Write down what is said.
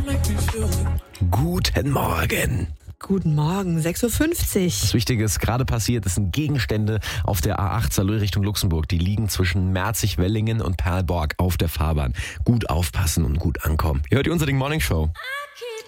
Guten Morgen. Guten Morgen, 6.50 Uhr. Das Wichtige ist, gerade passiert, es sind Gegenstände auf der A8 Saarlouis Richtung Luxemburg. Die liegen zwischen Merzig-Wellingen und Perlborg auf der Fahrbahn. Gut aufpassen und gut ankommen. Ihr hört die Unser Ding Morning Show.